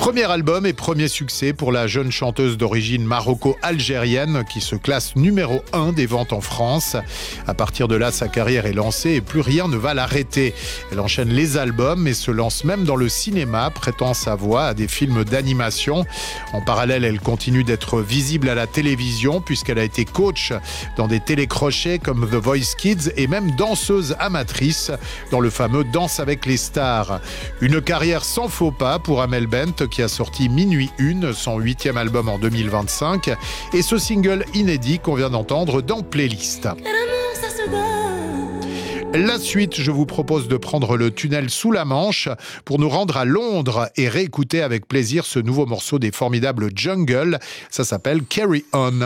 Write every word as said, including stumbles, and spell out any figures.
Premier album et premier succès pour la jeune chanteuse d'origine maroco-algérienne qui se classe numéro un des ventes en France. À partir de là, sa carrière est lancée et plus rien ne va l'arrêter. Elle enchaîne les albums et se lance même dans le cinéma, prêtant sa voix à des films d'animation. En parallèle, elle continue d'être visible à la télévision puisqu'elle a été coach dans des télécrochets comme The Voice Kids et même danseuse amatrice dans le fameux Danse avec les stars. Une carrière sans faux pas pour Amel Bent qui a sorti Minuit Une, son huitième album en deux mille vingt-cinq, et ce single inédit qu'on vient d'entendre dans Playlist. La suite, je vous propose de prendre le tunnel sous la Manche pour nous rendre à Londres et réécouter avec plaisir ce nouveau morceau des formidables Jungle. Ça s'appelle Carry On.